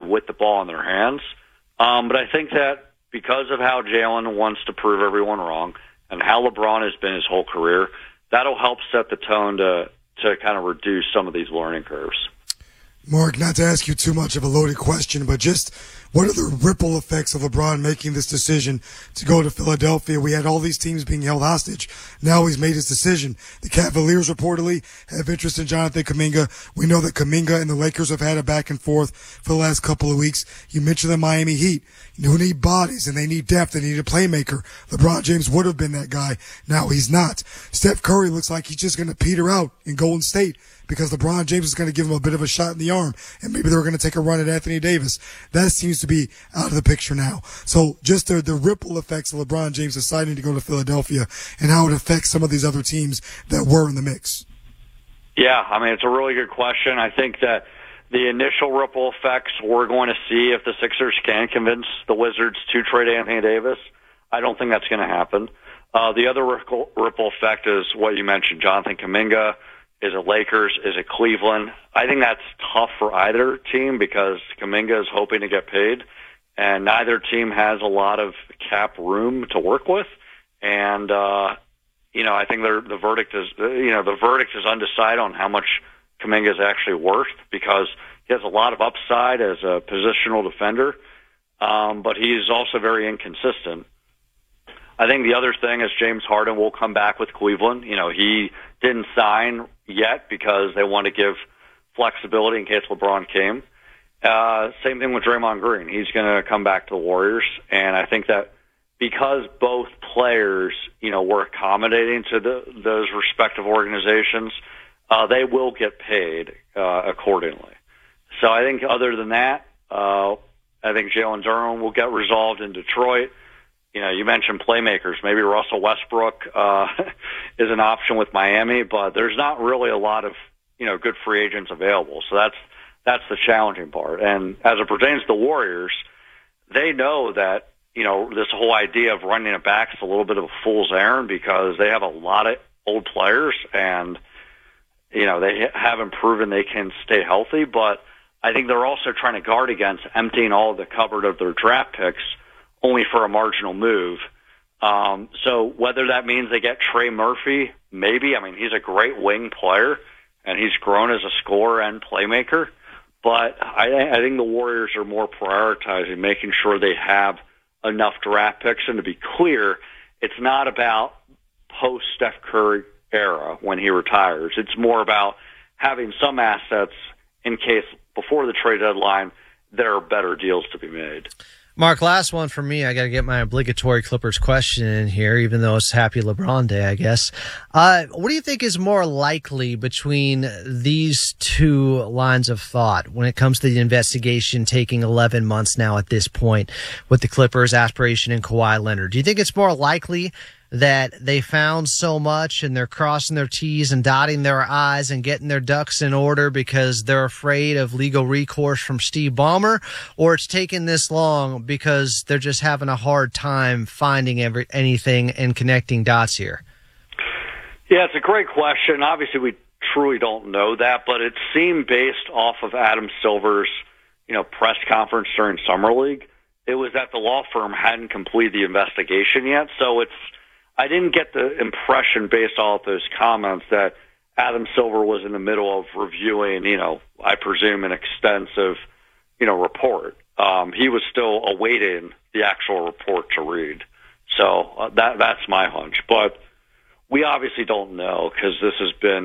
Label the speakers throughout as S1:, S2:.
S1: with the ball in their hands. But I think that because of how Jalen wants to prove everyone wrong and how LeBron has been his whole career, that'll help set the tone to kind of reduce some of these learning curves.
S2: Mark, not to ask you too much of a loaded question, but just what are the ripple effects of LeBron making this decision to go to Philadelphia? We had all these teams being held hostage. Now he's made his decision. The Cavaliers reportedly have interest in Jonathan Kuminga. We know that Kuminga and the Lakers have had a back and forth for the last couple of weeks. You mentioned the Miami Heat, who need bodies and they need depth. They need a playmaker. LeBron James would have been that guy. Now he's not. Steph Curry looks like he's just going to peter out in Golden State, because LeBron James is going to give him a bit of a shot in the arm, and maybe they're going to take a run at Anthony Davis. That seems to be out of the picture now. So just the ripple effects of LeBron James deciding to go to Philadelphia and how it affects some of these other teams that were in the mix.
S1: Yeah, I mean, it's a really good question. I think that the initial ripple effects, we're going to see if the Sixers can convince the Wizards to trade Anthony Davis. I don't think that's going to happen. The other ripple effect is what you mentioned, Jonathan Kuminga. Is it Lakers? Is it Cleveland? I think that's tough for either team because Kuminga is hoping to get paid, and neither team has a lot of cap room to work with. And I think the verdict is undecided on how much Kuminga is actually worth, because he has a lot of upside as a positional defender, but he's also very inconsistent. I think the other thing is James Harden will come back with Cleveland. He didn't sign yet because they want to give flexibility in case LeBron came. Same thing with Draymond Green. He's going to come back to the Warriors, and I think that because both players, were accommodating to those respective organizations, they will get paid accordingly. So I think other than that, I think Jalen Duren will get resolved in Detroit. You mentioned playmakers. Maybe Russell Westbrook is an option with Miami, but there's not really a lot of, good free agents available. So that's the challenging part. And as it pertains to the Warriors, they know that, this whole idea of running it back is a little bit of a fool's errand because they have a lot of old players and, they haven't proven they can stay healthy. But I think they're also trying to guard against emptying all of the cupboard of their draft picks only for a marginal move. So whether that means they get Trey Murphy, maybe. I mean, he's a great wing player, and he's grown as a scorer and playmaker. But I think the Warriors are more prioritizing making sure they have enough draft picks. And to be clear, it's not about post-Steph Curry era when he retires. It's more about having some assets in case before the trade deadline there are better deals to be made.
S3: Mark, last one for me. I got to get my obligatory Clippers question in here, even though it's Happy LeBron Day, I guess. What do you think is more likely between these two lines of thought when it comes to the investigation taking 11 months now at this point with the Clippers' aspiration in Kawhi Leonard? Do you think it's more likely that they found so much and they're crossing their T's and dotting their I's and getting their ducks in order because they're afraid of legal recourse from Steve Ballmer, or it's taken this long because they're just having a hard time finding anything and connecting dots here?
S1: Yeah, it's a great question. Obviously, we truly don't know that, but it seemed based off of Adam Silver's, press conference during Summer League, it was that the law firm hadn't completed the investigation yet. So I didn't get the impression based off those comments that Adam Silver was in the middle of reviewing, I presume an extensive, report. He was still awaiting the actual report to read. So that's my hunch. But we obviously don't know because this has been,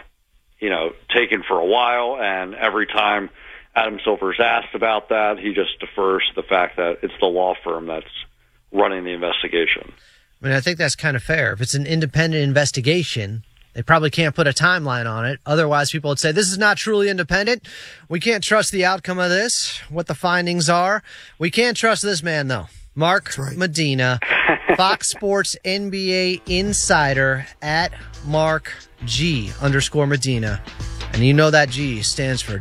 S1: taken for a while. And every time Adam Silver's asked about that, he just defers to the fact that it's the law firm that's running the investigation.
S3: I mean, I think that's kind of fair. If it's an independent investigation, they probably can't put a timeline on it. Otherwise, people would say, this is not truly independent. We can't trust the outcome of this, what the findings are. We can't trust this man, though. Mark Medina, Fox Sports NBA insider at Mark G_Medina. And you know that G stands for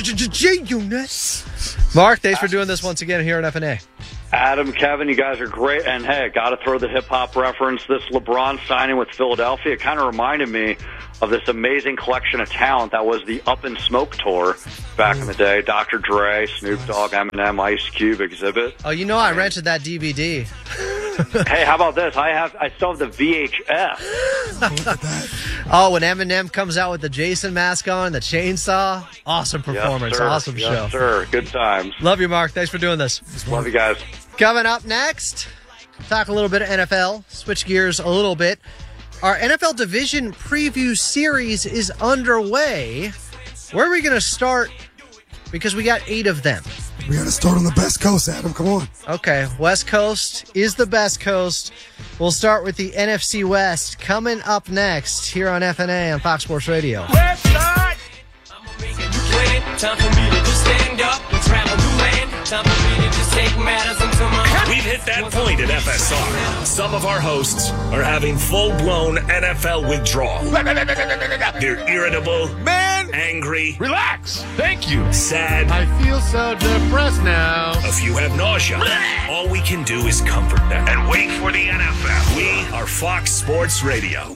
S3: G-Unit. Mark, thanks for doing this once again here at FNA.
S1: Adam, Kevin, you guys are great. And, hey, got to throw the hip-hop reference. This LeBron signing with Philadelphia, it kind of reminded me of this amazing collection of talent that was the Up in Smoke tour back in the day. Dr. Dre, Snoop Dogg, Eminem, Ice Cube, Exhibit.
S3: Oh, you know I rented that DVD.
S1: Hey, how about this? I still have the VHS.
S3: Oh, when Eminem comes out with the Jason mask on, the chainsaw, awesome performance,
S1: Yes, sir.
S3: awesome show.
S1: Yes, sir. Good times.
S3: Love you, Mark. Thanks for doing this.
S1: Love you guys.
S3: Coming up next, talk a little bit of NFL, switch gears a little bit. Our NFL Division Preview Series is underway. Where are we going to start? Because we got 8 of them.
S2: We got to start on the best coast, Adam. Come on.
S3: Okay, West Coast is the best coast. We'll start with the NFC West coming up next here on FNA on Fox Sports Radio.
S4: Website. Time for me to just stand up and travel the land. Time for me to just take matters into my hands.
S5: We've hit that point at FSR. Some of our hosts are having full-blown NFL withdrawal. They're irritable, angry,
S6: Relax. Thank you.
S5: sad.
S6: I feel so depressed now.
S5: A few have nausea. All we can do is comfort them and wait for the NFL. We are Fox Sports Radio.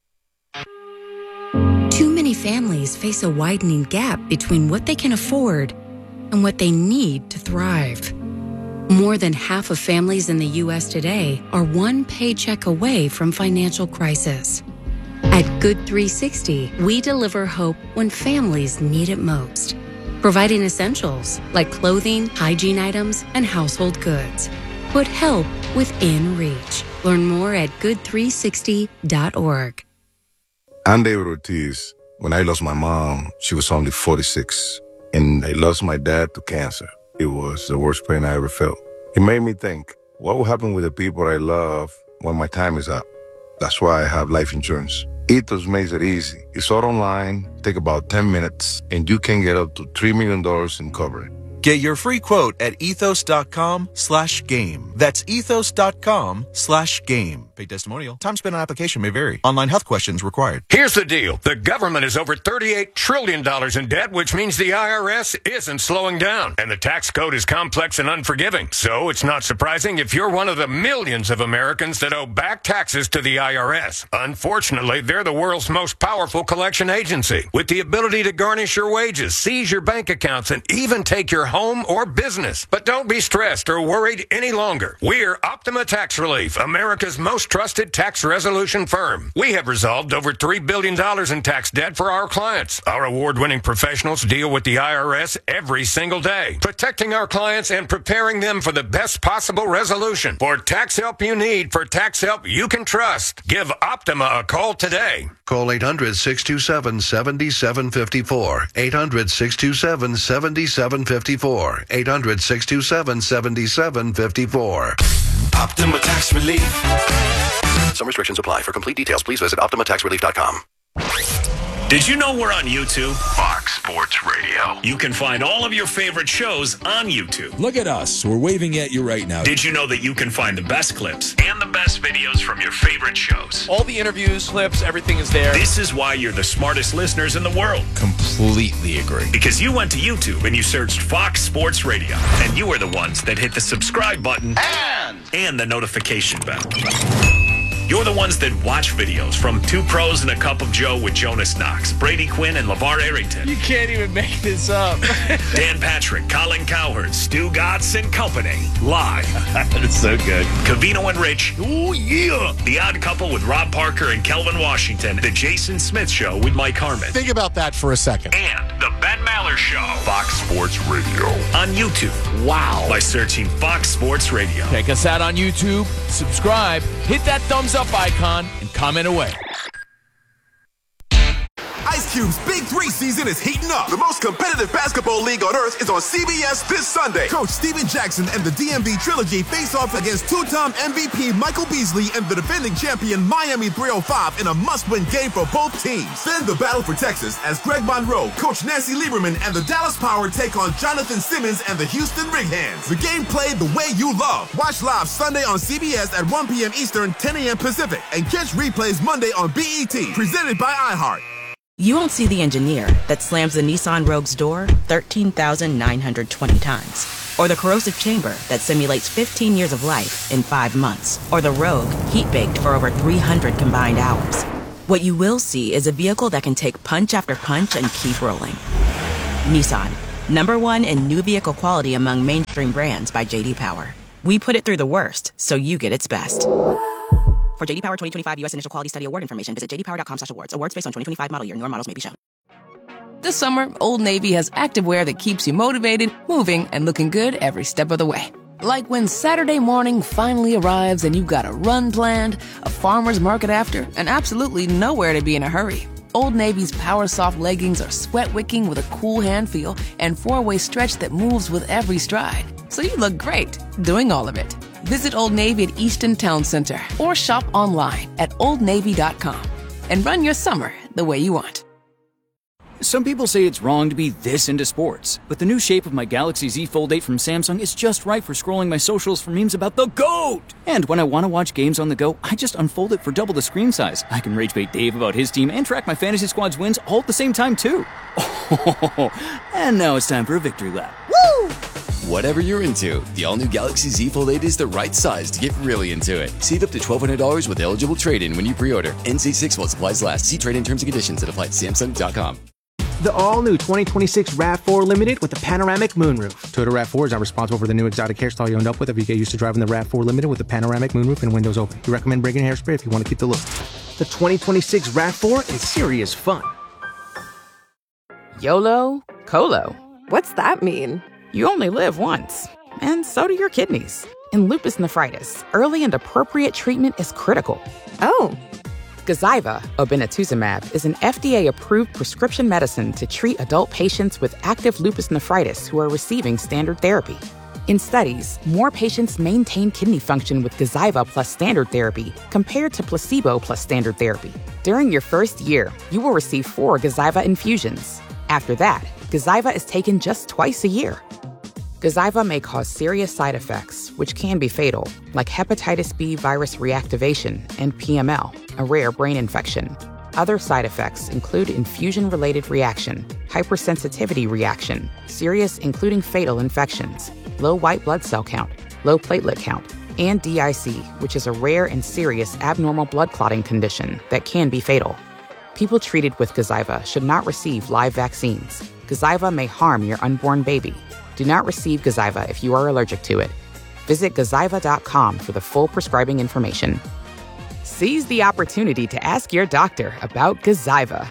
S7: Too many families face a widening gap between what they can afford and what they need to thrive. More than half of families in the U.S. today are one paycheck away from financial crisis. At Good 360, we deliver hope when families need it most, providing essentials like clothing, hygiene items, and household goods. Put help within reach. Learn more at good360.org.
S8: I'm David Ortiz. When I lost my mom, she was only 46, and I lost my dad to cancer. It was the worst pain I ever felt. It made me think, what will happen with the people I love when my time is up? That's why I have life insurance. Ethos makes it easy. It's all online, take about 10 minutes, and you can get up to $3 million in coverage.
S9: Get your free quote at ethos.com/game. That's ethos.com/game. Paid testimonial. Time spent on application may vary. Online health questions required.
S10: Here's the deal. The government is over $38 trillion in debt, which means the IRS isn't slowing down. And the tax code is complex and unforgiving. So it's not surprising if you're one of the millions of Americans that owe back taxes to the IRS. Unfortunately, they're the world's most powerful collection agency, with the ability to garnish your wages, seize your bank accounts, and even take your home or business. But don't be stressed or worried any longer. We're Optima Tax Relief, America's most trusted tax resolution firm. We have resolved over $3 billion in tax debt for our clients. Our award-winning professionals deal with the IRS every single day, protecting our clients and preparing them for the best possible resolution. For tax help you need, for tax help you can trust, give Optima a call today.
S11: Call 800-627-7754. 800-627-7754. 800-627-7754.
S5: Optima Tax Relief. Some restrictions apply. For complete details, please visit OptimaTaxRelief.com. Did you know we're on YouTube? Fox Sports Radio. You can find all of your favorite shows on YouTube.
S12: Look at us. We're waving at you right now.
S5: Did you know that you can find the best clips and the best videos from your favorite shows?
S6: All the interviews, clips, everything is there.
S5: This is why you're the smartest listeners in the world.
S12: Completely agree.
S5: Because you went to YouTube and you searched Fox Sports Radio. And you were the ones that hit the subscribe button and the notification bell. You're the ones that watch videos from Two Pros and a Cup of Joe with Jonas Knox, Brady Quinn, and LeVar Arrington.
S6: You can't even make this up.
S5: Dan Patrick, Colin Cowherd, Stu Gatz and Company. Live.
S6: That's so good.
S5: Covino and Rich. Oh, yeah. The Odd Couple with Rob Parker and Kelvin Washington. The Jason Smith Show with Mike Harmon.
S13: Think about that for a second.
S5: And the Ben Maller Show. Fox Sports Radio. On YouTube.
S6: Wow.
S5: By searching Fox Sports Radio.
S6: Check us out on YouTube. Subscribe. Hit that thumbs up icon and comment away.
S14: Ice Cube's Big 3 season is heating up. The most competitive basketball league on earth is on CBS this Sunday. Coach Steven Jackson and the DMV Trilogy face off against two-time MVP Michael Beasley and the defending champion Miami 305 in a must-win game for both teams. Then the battle for Texas as Greg Monroe, Coach Nancy Lieberman, and the Dallas Power take on Jonathan Simmons and the Houston Rig Hands. The game played the way you love. Watch live Sunday on CBS at 1 p.m. Eastern, 10 a.m. Pacific, and catch replays Monday on BET. Presented by iHeart.
S15: You won't see the engineer that slams the Nissan Rogue's door 13,920 times. Or the corrosive chamber that simulates 15 years of life in 5 months. Or the Rogue heat-baked for over 300 combined hours. What you will see is a vehicle that can take punch after punch and keep rolling. Nissan, #1 in new vehicle quality among mainstream brands by J.D. Power. We put it through the worst, so you get its best. For J.D. Power 2025 U.S. Initial Quality Study Award information, visit jdpower.com/awards. Awards based on 2025 model year. Newer models may be shown.
S13: This summer, Old Navy has activewear that keeps you motivated, moving, and looking good every step of the way. Like when Saturday morning finally arrives and you've got a run planned, a farmer's market after, and absolutely nowhere to be in a hurry. Old Navy's Power Soft leggings are sweat-wicking with a cool hand feel and 4-way stretch that moves with every stride. So you look great doing all of it. Visit Old Navy at Easton Town Center or shop online at oldnavy.com and run your summer the way you want.
S16: Some people say it's wrong to be this into sports, but the new shape of my Galaxy Z Fold 8 from Samsung is just right for scrolling my socials for memes about the GOAT! And when I want to watch games on the go, I just unfold it for double the screen size. I can rage bait Dave about his team and track my fantasy squad's wins all at the same time, too. And now it's time for a victory lap.
S17: Woo! Whatever you're into, the all-new Galaxy Z Fold 8 is the right size to get really into it. Save up to $1,200 with eligible trade-in when you pre-order. NC 6 while supplies last. See trade-in terms and conditions that apply at Samsung.com.
S18: The all-new 2026 RAV4 Limited with the panoramic moonroof. Toyota RAV4 is not responsible for the new exotic hairstyle you end up with if you get used to driving the RAV4 Limited with the panoramic moonroof and windows open. We recommend bringing hairspray if you want to keep the look. The 2026 RAV4 is serious fun.
S19: YOLO, COLO. What's that mean? You only live once. And so do your kidneys. In lupus nephritis, early and appropriate treatment is critical. Oh. Gazyva, obinutuzumab, is an FDA-approved prescription medicine to treat adult patients with active lupus nephritis who are receiving standard therapy. In studies, more patients maintain kidney function with Gazyva plus standard therapy compared to placebo plus standard therapy. During your first year, you will receive 4 Gazyva infusions. After that, Gazyva is taken just twice a year. Gazyva may cause serious side effects, which can be fatal, like hepatitis B virus reactivation and PML, a rare brain infection. Other side effects include infusion-related reaction, hypersensitivity reaction, serious including fatal infections, low white blood cell count, low platelet count, and DIC, which is a rare and serious abnormal blood clotting condition that can be fatal. People treated with Gazyva should not receive live vaccines. Gazyva may harm your unborn baby. Do not receive Gazyva if you are allergic to it. Visit Gazyva.com for the full prescribing information. Seize the opportunity to ask your doctor about Gazyva.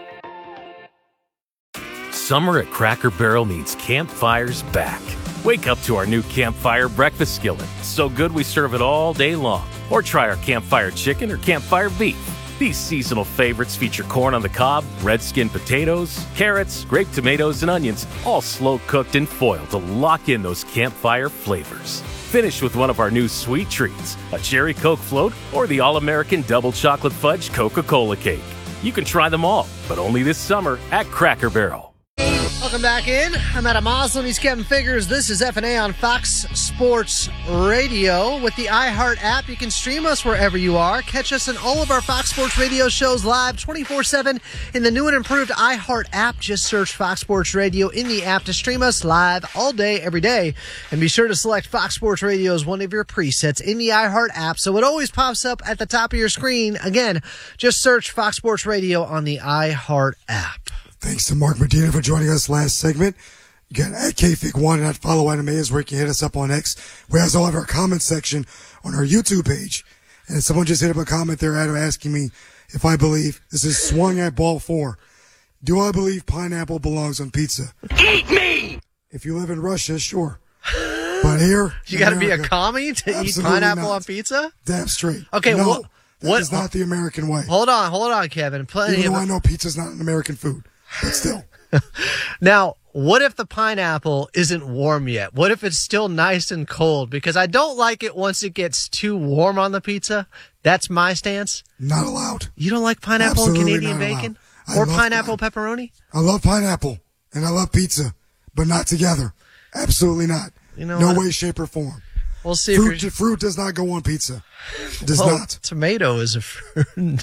S20: Summer at Cracker Barrel means campfires back. Wake up to our new Campfire breakfast skillet. So good we serve it all day long. Or try our Campfire chicken or Campfire beef. These seasonal favorites feature corn on the cob, red skin potatoes, carrots, grape tomatoes, and onions, all slow-cooked and foiled to lock in those campfire flavors. Finish with one of our new sweet treats, a cherry Coke float or the all-American double chocolate fudge Coca-Cola cake. You can try them all, but only this summer at Cracker Barrel.
S3: Welcome back in. I'm Adam Moslin. He's Kevin Figures. This is F&A on Fox Sports Radio. With the iHeart app, you can stream us wherever you are. Catch us in all of our Fox Sports Radio shows live 24/7 in the new and improved iHeart app. Just search Fox Sports Radio in the app to stream us live all day, every day. And be sure to select Fox Sports Radio as one of your presets in the iHeart app so it always pops up at the top of your screen. Again, just search Fox Sports Radio on the iHeart app.
S2: Thanks to Mark Medina for joining us last segment. You got at KFIG1 and at Follow Anime is where you can hit us up on X. We have all of our comment section on our YouTube page. And someone just hit up a comment there, Adam, asking me if I believe, this is swung at ball 4. Do I believe pineapple belongs on pizza?
S4: Eat me!
S2: If you live in Russia, sure. But here,
S3: you got to be a commie to eat pineapple on pizza?
S2: Damn straight.
S3: Okay,
S2: no,
S3: what
S2: that is not the American way.
S3: Hold on, Kevin.
S2: Even though I know pizza's not an American food. But still.
S3: Now, what if the pineapple isn't warm yet? What if it's still nice and cold? Because I don't like it once it gets too warm on the pizza. That's my stance.
S2: Not allowed.
S3: You don't like pineapple
S2: Absolutely
S3: and Canadian bacon?
S2: Or
S3: pineapple pepperoni?
S2: I love pineapple and I love pizza, but not together. Absolutely not.
S3: You know
S2: no
S3: what?
S2: way, shape, or form.
S3: We'll see.
S2: Fruit does not go on pizza. It does not.
S3: Tomato is a fruit.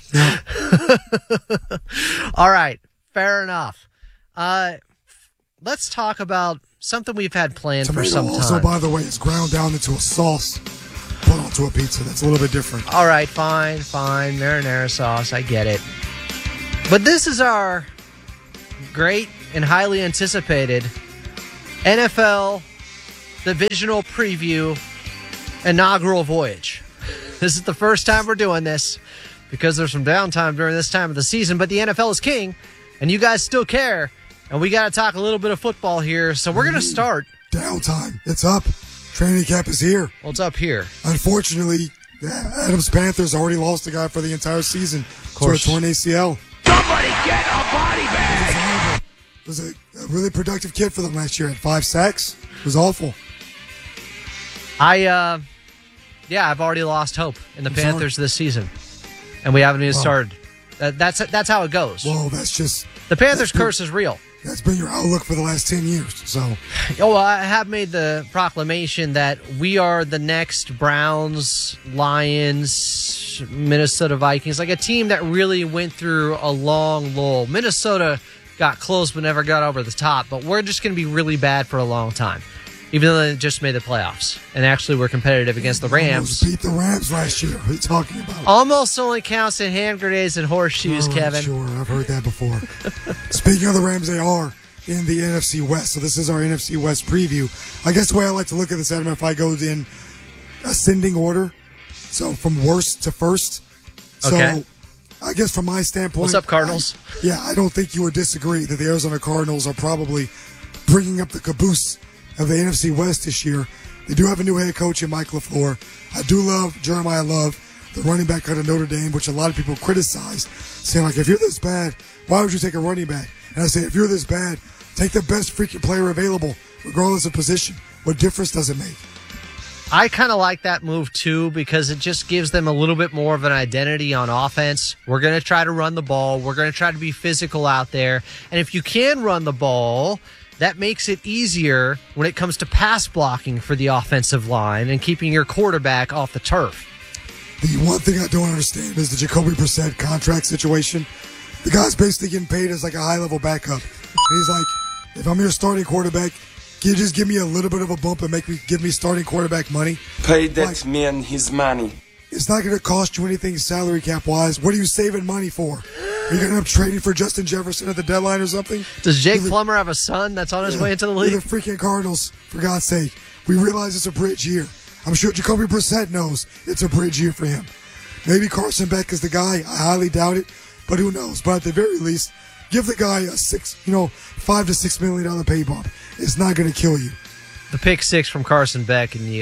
S3: All right. Fair enough. Let's talk about something we've had planned for some time.
S2: Also, by the way, is ground down into a sauce, put onto a pizza. That's a little bit different.
S3: All right, fine. Marinara sauce. I get it. But this is our great and highly anticipated NFL Divisional Preview Inaugural Voyage. This is the first time we're doing this because there's some downtime during this time of the season, but the NFL is king, and you guys still care, and we got to talk a little bit of football here, so we're going to start.
S2: Downtime. It's up. Training camp is here.
S3: Well, it's up here.
S2: Unfortunately, Adams Panthers already lost a guy for the entire season to a torn ACL.
S4: Somebody get a body bag!
S2: It was a really productive kid for them last year. Had 5 sacks. It was awful.
S3: I've already lost hope in the Panthers this season, and we haven't even started. That's how it goes.
S2: Well, that's just
S3: the Panthers curse is real.
S2: That's been your outlook for the last 10 years. So,
S3: I have made the proclamation that we are the next Browns, Lions, Minnesota Vikings, like a team that really went through a long lull. Minnesota got close but never got over the top, but we're just going to be really bad for a long time. Even though they just made the playoffs and actually were competitive against the Rams.
S2: Almost beat the Rams last year. What are you talking about?
S3: Almost only counts in hand grenades and horseshoes, Kevin.
S2: Sure, I've heard that before. Speaking of the Rams, they are in the NFC West. So this is our NFC West preview. I guess the way I like to look at this, Adam, if I go in ascending order, so from worst to first. So
S3: okay.
S2: I guess from my standpoint.
S3: What's up, Cardinals?
S2: I don't think you would disagree that the Arizona Cardinals are probably bringing up the caboose of the NFC West this year. They do have a new head coach in Mike LaFleur. I do love Jeremiah Love, the running back out of Notre Dame, which a lot of people criticized, saying, like, if you're this bad, why would you take a running back? And I say, if you're this bad, take the best freaking player available, regardless of position. What difference does it make?
S3: I kind of like that move, too, because it just gives them a little bit more of an identity on offense. We're going to try to run the ball. We're going to try to be physical out there. And if you can run the ball, that makes it easier when it comes to pass blocking for the offensive line and keeping your quarterback off the turf.
S2: The one thing I don't understand is the Jacoby Brissett contract situation. The guy's basically getting paid as like a high-level backup. And he's like, if I'm your starting quarterback, can you just give me a little bit of a bump and give me starting quarterback money?
S21: Pay that man his money.
S2: It's not going to cost you anything salary cap-wise. What are you saving money for? Are you going to end up trading for Justin Jefferson at the deadline or something?
S3: Does Jake Plummer have a son that's on his way into the league?
S2: The freaking Cardinals, for God's sake. We realize it's a bridge year. I'm sure Jacoby Brissett knows it's a bridge year for him. Maybe Carson Beck is the guy. I highly doubt it, but who knows? But at the very least, give the guy a $5 to $6 million pay bump. It's not going to kill you.
S3: The pick 6 from Carson Beck in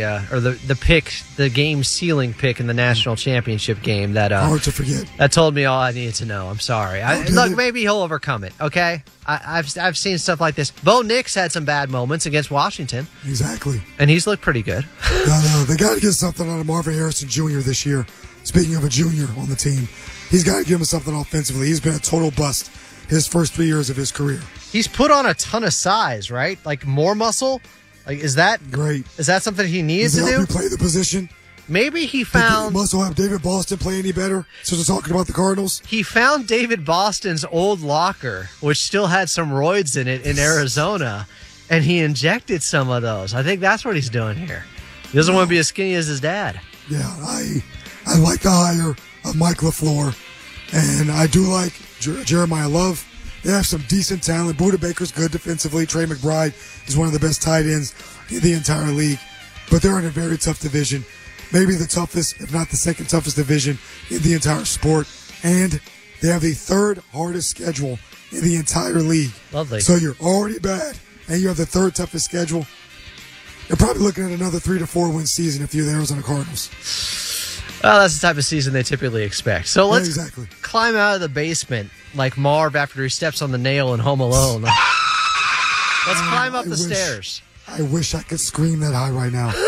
S3: the game sealing pick in the national championship game. That
S2: hard to forget.
S3: That told me all I needed to know. I'm sorry. Look, maybe he'll overcome it. Okay, I've seen stuff like this. Bo Nix had some bad moments against Washington.
S2: Exactly,
S3: and he's looked pretty good.
S2: No, they got to get something out of Marvin Harrison Jr. this year. Speaking of a junior on the team, he's got to give him something offensively. He's been a total bust his first 3 years of his career.
S3: He's put on a ton of size, right? Like more muscle. Like, is that
S2: great?
S3: Is that something he needs to do?
S2: Help you play the position?
S3: Maybe he found.
S2: Must have David Boston play any better? Since we're talking about the Cardinals,
S3: he found David Boston's old locker, which still had some roids in it in Arizona, and he injected some of those. I think that's what he's doing here. He doesn't want to be as skinny as his dad.
S2: Yeah, I like the hire of Mike LaFleur, and I do like Jeremiah Love. They have some decent talent. Budda Baker's good defensively. Trey McBride is one of the best tight ends in the entire league. But they're in a very tough division. Maybe the toughest, if not the second toughest division in the entire sport. And they have the third hardest schedule in the entire league.
S3: Lovely.
S2: So you're already bad, and you have the third toughest schedule. You're probably looking at another 3 to 4 win season if you're the Arizona Cardinals.
S3: Well, that's the type of season they typically expect. So let's
S2: exactly.
S3: Climb out of the basement like Marv after he steps on the nail in Home Alone. Let's climb up the stairs.
S2: I wish I could scream that high right now.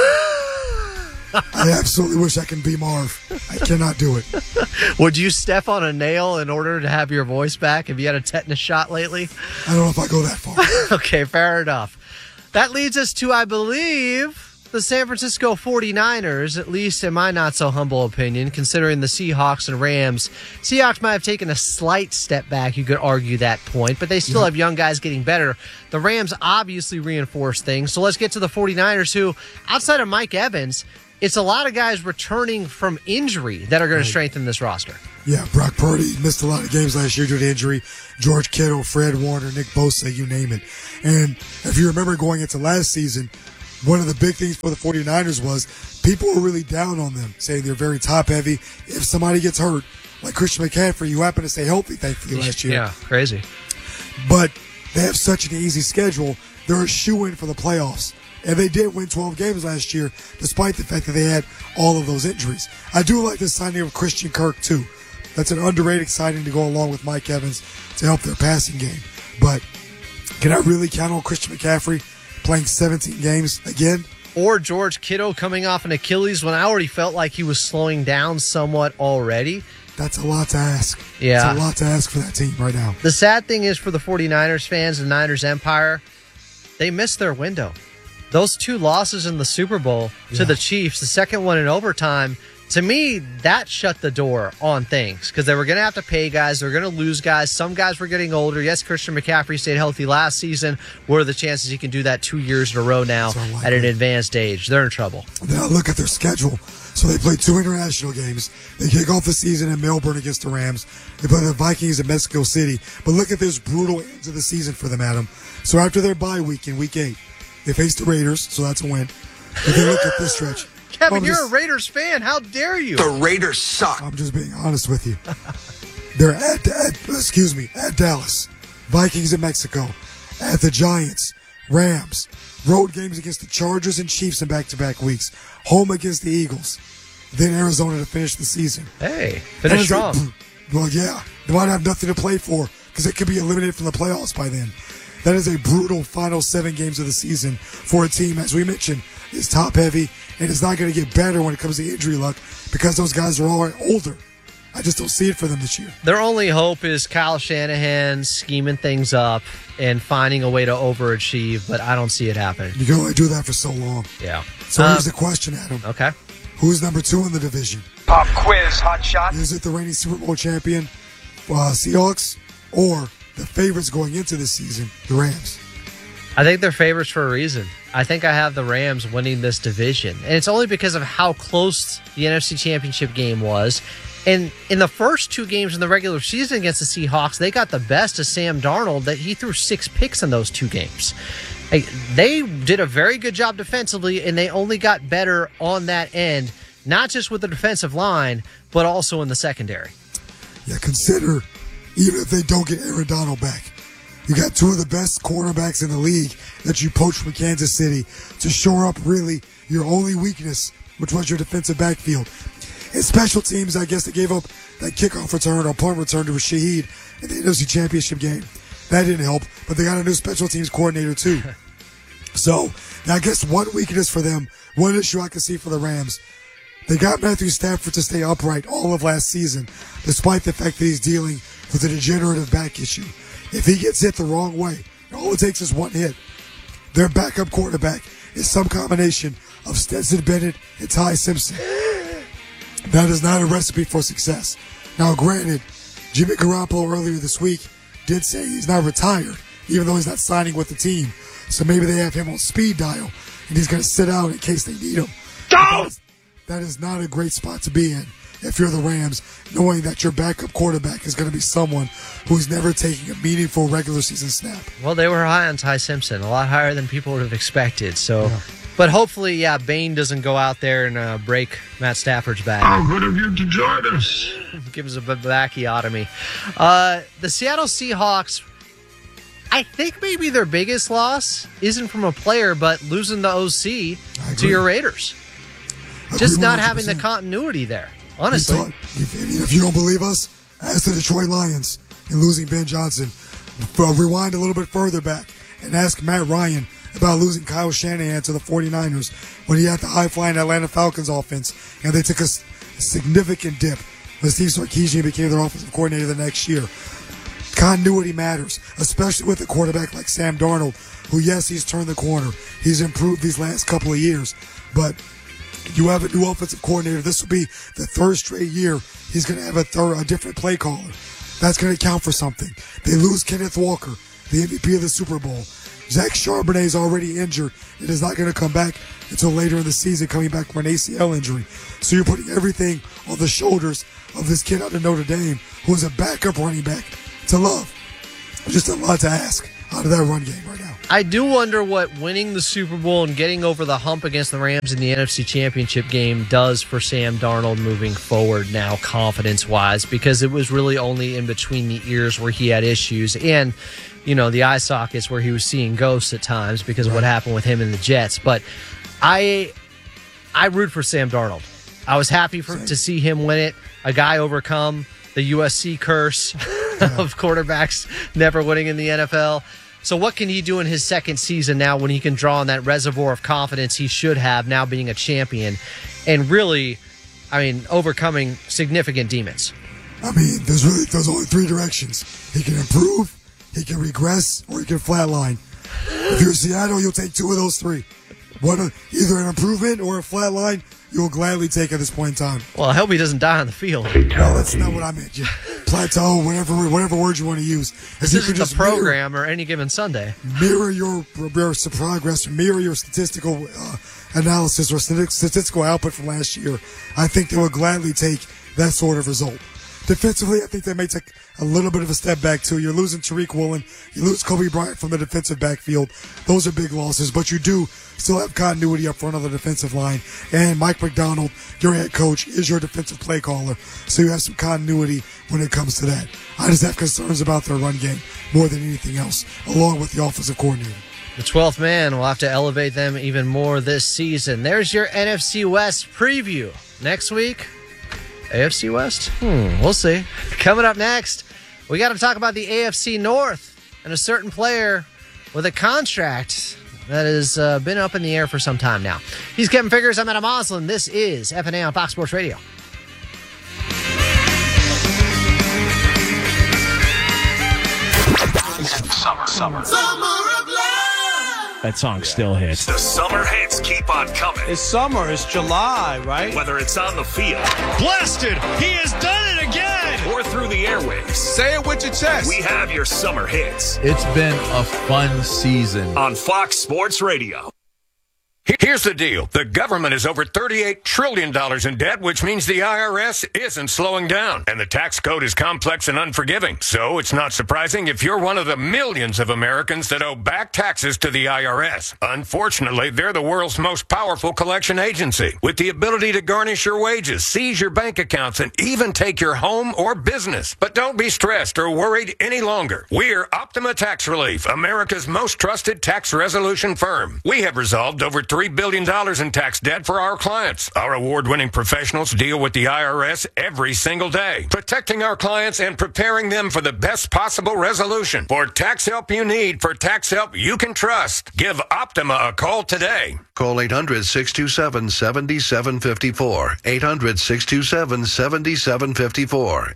S2: I absolutely wish I could be Marv. I cannot do it.
S3: Would you step on a nail in order to have your voice back? Have you had a tetanus shot lately?
S2: I don't know if I go that far.
S3: Okay, fair enough. That leads us to, I believe, the San Francisco 49ers, at least in my not-so-humble opinion, considering the Seahawks and Rams. Seahawks might have taken a slight step back, you could argue that point, but they still have young guys getting better. The Rams obviously reinforced things, so let's get to the 49ers, who, outside of Mike Evans, it's a lot of guys returning from injury that are going to strengthen this roster.
S2: Yeah, Brock Purdy missed a lot of games last year due to injury. George Kittle, Fred Warner, Nick Bosa, you name it. And if you remember going into last season, one of the big things for the 49ers was people were really down on them, saying they're very top-heavy. If somebody gets hurt, like Christian McCaffrey, who happened to stay healthy, thankfully, last year.
S3: Yeah, crazy.
S2: But they have such an easy schedule. They're a shoo-in for the playoffs. And they did win 12 games last year, despite the fact that they had all of those injuries. I do like the signing of Christian Kirk, too. That's an underrated signing to go along with Mike Evans to help their passing game. But can I really count on Christian McCaffrey playing 17 games again?
S3: Or George Kittle coming off an Achilles when I already felt like he was slowing down somewhat already.
S2: That's a lot to ask.
S3: Yeah.
S2: It's a lot to ask for that team right now.
S3: The sad thing is for the 49ers fans and Niners Empire, they missed their window. Those 2 losses in the Super Bowl to the Chiefs, the second one in overtime, to me, that shut the door on things because they were going to have to pay guys. They were going to lose guys. Some guys were getting older. Yes, Christian McCaffrey stayed healthy last season. What are the chances he can do that 2 years in a row now at an advanced age? They're in trouble.
S2: Now look at their schedule. So they play 2 international games. They kick off the season in Melbourne against the Rams. They play the Vikings in Mexico City. But look at this brutal end to the season for them, Adam. So after their bye week in Week 8, they face the Raiders, so that's a win. If they look at this stretch.
S3: Kevin, you're a Raiders fan. How dare you?
S11: The Raiders suck.
S2: I'm just being honest with you. They're at Dallas, Vikings in Mexico, at the Giants, Rams, road games against the Chargers and Chiefs in back-to-back weeks, home against the Eagles, then Arizona to finish the season.
S3: Hey, finish strong.
S2: Well, yeah, they might have nothing to play for because they could be eliminated from the playoffs by then. That is a brutal final 7 games of the season for a team, as we mentioned, is top-heavy, and it's not going to get better when it comes to injury luck because those guys are all older. I just don't see it for them this year.
S3: Their only hope is Kyle Shanahan scheming things up and finding a way to overachieve, but I don't see it happening.
S2: You can only do that for so long.
S3: Yeah.
S2: So here's the question, Adam.
S3: Okay.
S2: Who's number 2 in the division?
S21: Pop quiz, hot shot.
S2: Is it the reigning Super Bowl champion, Seahawks, or the favorites going into this season, the Rams?
S3: I think they're favorites for a reason. I think I have the Rams winning this division. And it's only because of how close the NFC Championship game was. And in the first 2 games in the regular season against the Seahawks, they got the best of Sam Darnold that he threw 6 picks in those 2 games. They did a very good job defensively, and they only got better on that end, not just with the defensive line, but also in the secondary.
S2: Yeah, consider, even if they don't get Aaron Donald back, you got 2 of the best cornerbacks in the league that you poached from Kansas City to shore up really your only weakness, which was your defensive backfield. And special teams, I guess they gave up that kickoff return or punt return to Shaheed in the NFC Championship game. That didn't help, but they got a new special teams coordinator too. So, I guess one weakness for them, one issue I can see for the Rams, they got Matthew Stafford to stay upright all of last season, despite the fact that he's dealing with a degenerative back issue. If he gets hit the wrong way, all it takes is one hit. Their backup quarterback is some combination of Stetson Bennett and Ty Simpson. That is not a recipe for success. Now, granted, Jimmy Garoppolo earlier this week did say he's not retired, even though he's not signing with the team. So maybe they have him on speed dial, and he's going to sit out in case they need him. That is not a great spot to be in if you're the Rams, knowing that your backup quarterback is going to be someone who's never taking a meaningful regular season snap.
S3: Well, they were high on Ty Simpson, a lot higher than people would have expected. So, yeah. But hopefully, Bain doesn't go out there and break Matt Stafford's back.
S21: How good of you to join us.
S3: Give us a backiotomy. The Seattle Seahawks, I think maybe their biggest loss isn't from a player, but losing the OC to your Raiders. Just not 100%. Having the continuity there, honestly.
S2: If you don't believe us, ask the Detroit Lions in losing Ben Johnson. Rewind a little bit further back and ask Matt Ryan about losing Kyle Shanahan to the 49ers when he had the high-flying Atlanta Falcons offense, and they took a significant dip when Steve Sarkisian became their offensive coordinator the next year. Continuity matters, especially with a quarterback like Sam Darnold, who, yes, he's turned the corner. He's improved these last couple of years, but you have a new offensive coordinator. This will be the 3rd straight year he's going to have a different play caller. That's going to count for something. They lose Kenneth Walker, the MVP of the Super Bowl. Zach Charbonnet is already injured and is not going to come back until later in the season, coming back from an ACL injury. So you're putting everything on the shoulders of this kid out of Notre Dame who is a backup running back to love. Just a lot to ask out of that run game right now.
S3: I do wonder what winning the Super Bowl and getting over the hump against the Rams in the NFC Championship game does for Sam Darnold moving forward now, confidence-wise, because it was really only in between the ears where he had issues and, you know, the eye sockets where he was seeing ghosts at times because of what happened with him and the Jets. But I root for Sam Darnold. I was happy to see him win it, a guy overcome the USC curse of quarterbacks never winning in the NFL. So what can he do in his second season now when he can draw on that reservoir of confidence he should have now being a champion and really, overcoming significant demons?
S2: There's only three directions. He can improve, he can regress, or he can flatline. If you're Seattle, you'll take two of those three. Either an improvement or a flatline, you'll gladly take at this point in time.
S3: Well, I hope he doesn't die on the field.
S2: No, that's not what I meant. Plateau, whatever word you want to use.
S3: This isn't the program or any given Sunday.
S2: Mirror your progress, mirror your statistical analysis or statistical output from last year. I think they would gladly take that sort of result. Defensively, I think they may take a little bit of a step back, too. You're losing Tariq Woolen. You lose Kobe Bryant from the defensive backfield. Those are big losses, but you do still have continuity up front of the defensive line. And Mike McDonald, your head coach, is your defensive play caller, so you have some continuity when it comes to that. I just have concerns about their run game more than anything else, along with the offensive coordinator.
S3: The 12th man will have to elevate them even more this season. There's your NFC West preview. Next week, AFC West? We'll see. Coming up next, we got to talk about the AFC North and a certain player with a contract that has been up in the air for some time now. He's Kevin Figures. I'm Adam Oslin. This is FNA on Fox Sports Radio.
S10: Summer of love.
S6: That song still hits.
S5: The summer hits keep on coming.
S1: It's summer. It's July, right?
S5: Whether it's on the field.
S1: Blasted! He has done it again!
S5: Or through the airwaves.
S1: Say it with your chest.
S5: We have your summer hits.
S12: It's been a fun season.
S5: On Fox Sports Radio. Here's the deal. The government is over $38 trillion in debt, which means the IRS isn't slowing down. And the tax code is complex and unforgiving. So it's not surprising if you're one of the millions of Americans that owe back taxes to the IRS. Unfortunately, they're the world's most powerful collection agency, with the ability to garnish your wages, seize your bank accounts, and even take your home or business. But don't be stressed or worried any longer. We're Optima Tax Relief, America's most trusted tax resolution firm. We have resolved over $3 billion in tax debt for our clients. Our award-winning professionals deal with the IRS every single day, protecting our clients and preparing them for the best possible resolution. For tax help you need, for tax help you can trust, give Optima a call today.
S11: Call 800-627-7754. 800-627-7754.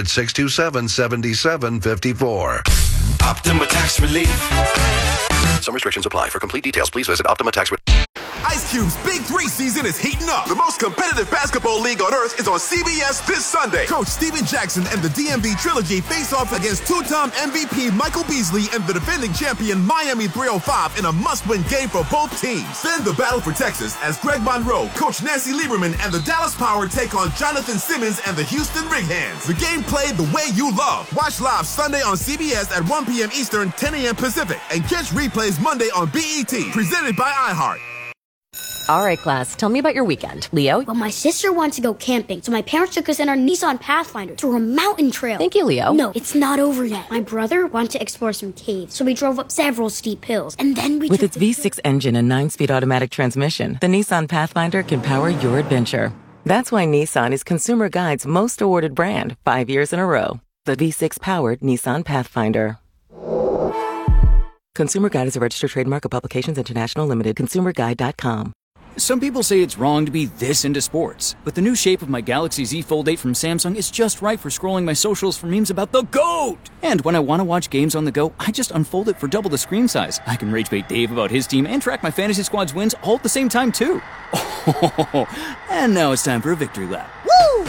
S11: 800-627-7754.
S4: Optima Tax Relief.
S11: Some restrictions apply. For complete details, please visit Optima Tax Relief.
S14: Ice Cube's Big 3 season is heating up. The most competitive basketball league on earth is on CBS this Sunday. Coach Steven Jackson and the DMV Trilogy face off against two-time MVP Michael Beasley and the defending champion Miami 305 in a must-win game for both teams. Then the battle for Texas as Greg Monroe, Coach Nancy Lieberman, and the Dallas Power take on Jonathan Simmons and the Houston Rig Hands. The game played the way you love. Watch live Sunday on CBS at 1 p.m. Eastern, 10 a.m. Pacific, and catch replays Monday on BET, presented by iHeart.
S22: All right, class, tell me about your weekend. Leo?
S23: Well, my sister wants to go camping, so my parents took us in our Nissan Pathfinder through a mountain trail.
S22: Thank you, Leo.
S23: No, it's not over yet. My brother wanted to explore some caves, so we drove up several steep hills, and then we
S15: With its V6 engine and 9-speed automatic transmission, the Nissan Pathfinder can power your adventure. That's why Nissan is Consumer Guide's most awarded brand 5 years in a row. The V6-powered Nissan Pathfinder. Consumer Guide is a registered trademark of Publications International Limited. ConsumerGuide.com.
S16: Some people say it's wrong to be this into sports, but the new shape of my Galaxy Z Fold 8 from Samsung is just right for scrolling my socials for memes about the GOAT! And when I want to watch games on the go, I just unfold it for double the screen size. I can rage bait Dave about his team and track my fantasy squad's wins all at the same time, too. Oh, and now it's time for a victory lap.
S23: Woo!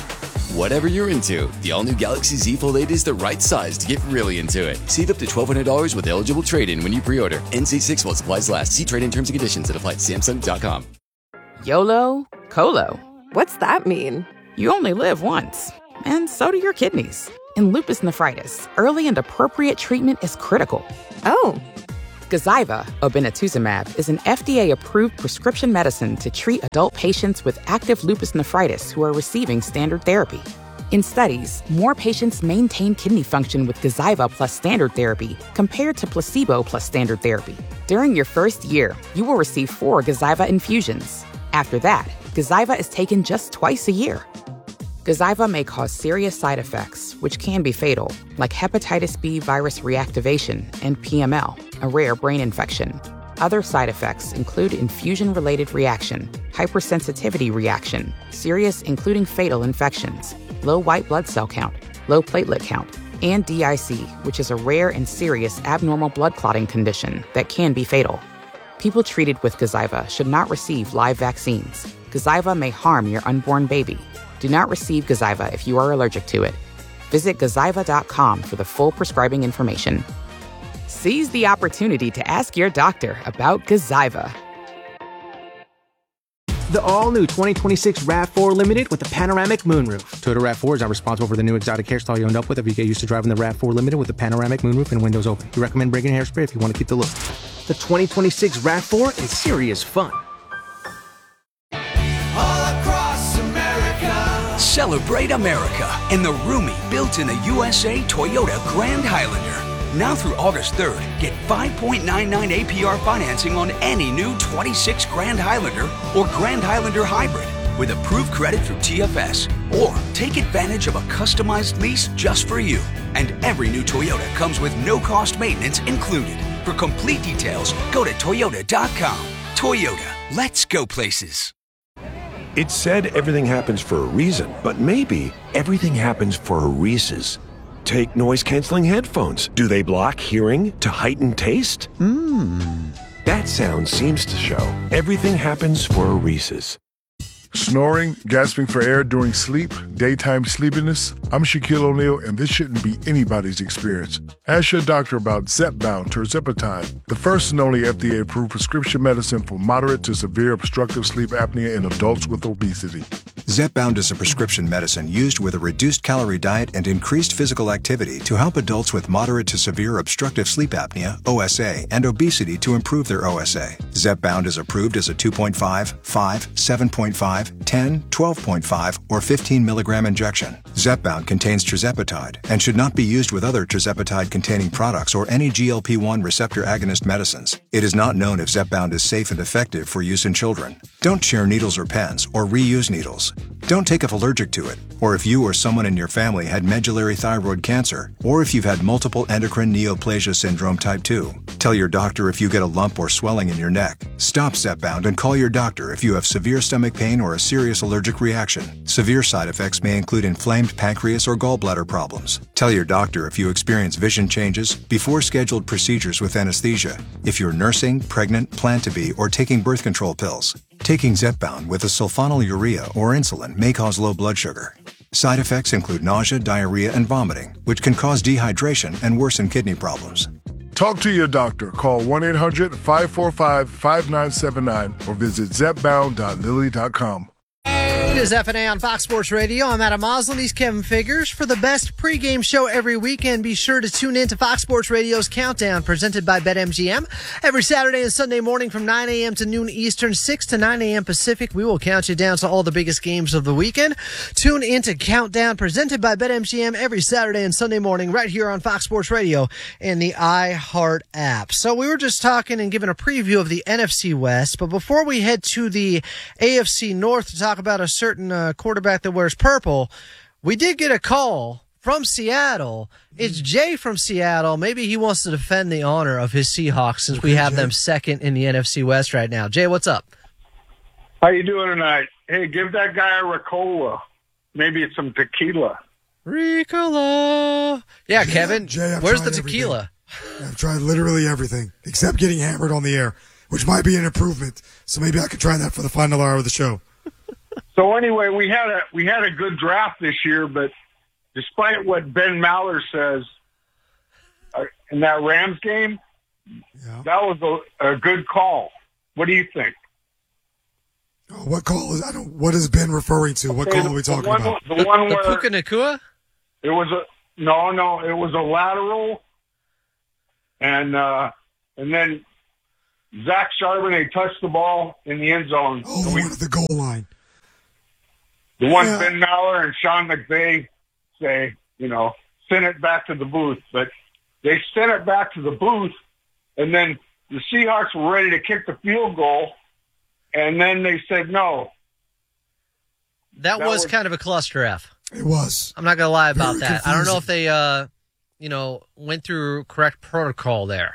S17: Whatever you're into, the all-new Galaxy Z Fold 8 is the right size to get really into it. Save up to $1,200 with eligible trade-in when you pre-order. NC6 while supplies last. See trade-in terms and conditions at apply at Samsung.com.
S19: YOLO, COLO. What's that mean? You only live once. And so do your kidneys. In lupus nephritis, early and appropriate treatment is critical. Oh. Gazyva, obinutuzumab, is an FDA-approved prescription medicine to treat adult patients with active lupus nephritis who are receiving standard therapy. In studies, more patients maintain kidney function with Gazyva plus standard therapy compared to placebo plus standard therapy. During your first year, you will receive 4 Gazyva infusions. After that, Gazyva is taken just twice a year. Gazyva may cause serious side effects, which can be fatal, like hepatitis B virus reactivation and PML, a rare brain infection. Other side effects include infusion-related reaction, hypersensitivity reaction, serious including fatal infections, low white blood cell count, low platelet count, and DIC, which is a rare and serious abnormal blood clotting condition that can be fatal. People treated with Gazyva should not receive live vaccines. Gazyva may harm your unborn baby. Do not receive Gazyva if you are allergic to it. Visit Gazyva.com for the full prescribing information. Seize the opportunity to ask your doctor about Gazyva.
S18: The all-new 2026 RAV4 Limited with the panoramic moonroof. Toyota RAV4 is not responsible for the new exotic hairstyle you end up with if you get used to driving the RAV4 Limited with the panoramic moonroof and windows open. We recommend bringing hairspray if you want to keep the look. The 2026 RAV4 is serious fun.
S7: Celebrate America in the roomy, built-in the USA Toyota Grand Highlander. Now through August 3rd, get 5.99 APR financing on any new 26 Grand Highlander or Grand Highlander Hybrid with approved credit through TFS. Or take advantage of a customized lease just for you. And every new Toyota comes with no-cost maintenance included. For complete details, go to Toyota.com. Toyota, let's go places.
S8: It's said everything happens for a reason, but maybe everything happens for a Reese's. Take noise-canceling headphones. Do they block hearing to heighten taste? That sound seems to show everything happens for a Reese's.
S9: Snoring, gasping for air during sleep, daytime sleepiness. I'm Shaquille O'Neal, and this shouldn't be anybody's experience. Ask your doctor about Zepbound tirzepatide, the first and only FDA-approved prescription medicine for moderate to severe obstructive sleep apnea in adults with obesity.
S24: Zepbound is a prescription medicine used with a reduced calorie diet and increased physical activity to help adults with moderate to severe obstructive sleep apnea, OSA, and obesity to improve their OSA. Zepbound is approved as a 2.5, 5, 7.5, 10, 12.5, or 15 milligram injection. Zepbound contains tirzepatide and should not be used with other tirzepatide-containing products or any GLP-1 receptor agonist medicines. It is not known if Zepbound is safe and effective for use in children. Don't share needles or pens or reuse needles. Don't take if allergic to it, or if you or someone in your family had medullary thyroid cancer, or if you've had multiple endocrine neoplasia syndrome type 2. Tell your doctor if you get a lump or swelling in your neck. Stop Zepbound and call your doctor if you have severe stomach pain or a serious allergic reaction. Severe side effects may include inflamed pancreas or gallbladder problems. Tell your doctor if you experience vision changes before scheduled procedures with anesthesia, if you're nursing, pregnant, plan to be, or taking birth control pills. Taking Zepbound with a sulfonylurea or insulin may cause low blood sugar. Side effects include nausea, diarrhea, and vomiting, which can cause dehydration and worsen kidney problems.
S9: Talk to your doctor. Call 1-800-545-5979 or visit zepbound.lilly.com.
S3: It is F&A on Fox Sports Radio. I'm Adam Moslin. He's Kevin Figures. For the best pregame show every weekend, be sure to tune in to Fox Sports Radio's Countdown, presented by BetMGM. Every Saturday and Sunday morning from 9 a.m. to noon Eastern, 6 to 9 a.m. Pacific, we will count you down to all the biggest games of the weekend. Tune in to Countdown, presented by BetMGM, every Saturday and Sunday morning right here on Fox Sports Radio and the iHeart app. So we were just talking and giving a preview of the NFC West, but before we head to the AFC North to talk about a certain quarterback that wears purple, we did get a call from Seattle. It's Jay from Seattle. Maybe he wants to defend the honor of his Seahawks since we have them second in the NFC West right now. Jay, what's up?
S21: How you doing tonight? Hey, give that guy a Ricola. Maybe it's some tequila.
S3: Ricola. Yeah, Kevin,
S2: Jay,
S3: where's the tequila?
S2: I've tried literally everything except getting hammered on the air, which might be an improvement. So maybe I could try that for the final hour of the show.
S21: So anyway, we had a good draft this year, but despite what Ben Maller says in that Rams game, that was a good call. What do you think?
S2: What call is? What is Ben referring to? What call are we talking about?
S21: The one where
S3: Puka Nacua?
S21: It was it was a lateral, and then Zach Charbonnet touched the ball in the end zone.
S2: Oh, the one at the goal line.
S21: The one Ben Maller and Sean McVay say, send it back to the booth. But they sent it back to the booth, and then the Seahawks were ready to kick the field goal, and then they said no.
S3: That was kind of a cluster F.
S2: It was.
S3: I'm not going to lie about
S2: Very
S3: that.
S2: confusing.
S3: I don't know if they, went through correct protocol there.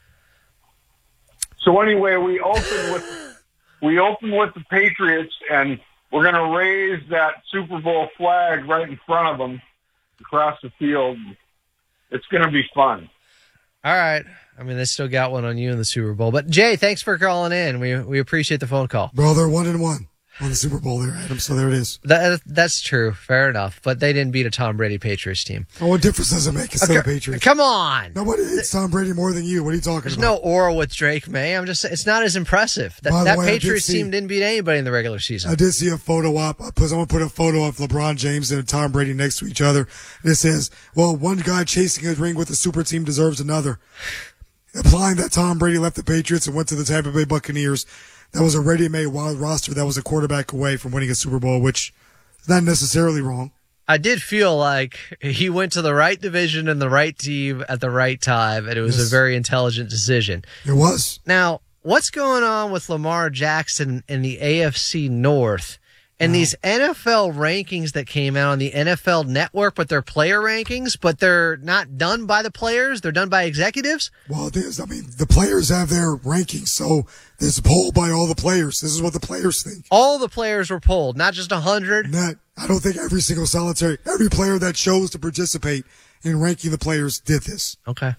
S21: So anyway, we opened with the Patriots, and we're going to raise that Super Bowl flag right in front of them across the field. It's going to be fun.
S3: All right. I mean, they still got one on you in the Super Bowl. But, Jay, thanks for calling in. We appreciate the phone call.
S2: Bro, they're 1-1 on the Super Bowl there, Adam. So there it is.
S3: That's true. Fair enough. But they didn't beat a Tom Brady Patriots team.
S2: Oh, what difference does it make? It's still the Patriots.
S3: Come on.
S2: Nobody hates Tom Brady more than you. What are you talking
S3: There's
S2: about?
S3: no aura with Drake May. I'm just saying, it's not as impressive.
S2: By the
S3: That
S2: way, I did
S3: Patriots
S2: see-
S3: team didn't beat anybody in the regular season.
S2: I did see a photo op. I'm going to put a photo of LeBron James and Tom Brady next to each other. And it says, well, one guy chasing a ring with a super team deserves another. Implying that Tom Brady left the Patriots and went to the Tampa Bay Buccaneers. That was a ready-made wild roster that was a quarterback away from winning a Super Bowl, which is not necessarily wrong.
S3: I did feel like he went to the right division and the right team at the right time, and it was a very intelligent decision.
S2: It was.
S3: Now, what's going on with Lamar Jackson in the AFC North and these NFL rankings that came out on the NFL Network, but they're player rankings, but they're not done by the players, they're done by executives?
S2: Well, the players have their rankings, so there's a poll by all the players. This is what the players think.
S3: All the players were polled, not just 100?
S2: I don't think every player that chose to participate in ranking the players did this.
S3: Okay.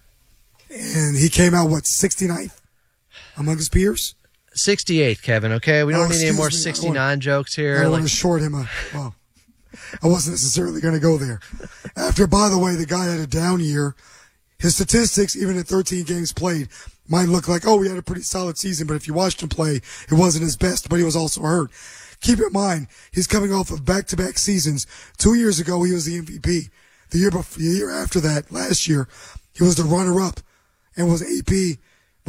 S2: And he came out, 69th among his peers?
S3: 68th, Kevin, okay? We don't need any more
S2: excuse me.
S3: 69 jokes here.
S2: I want to short him. I wasn't necessarily going to go there. By the way, the guy had a down year. His statistics, even at 13 games played, might look like, he had a pretty solid season, but if you watched him play, it wasn't his best, but he was also hurt. Keep in mind, he's coming off of back-to-back seasons. 2 years ago, he was the MVP. The year after that, last year, he was the runner-up and was the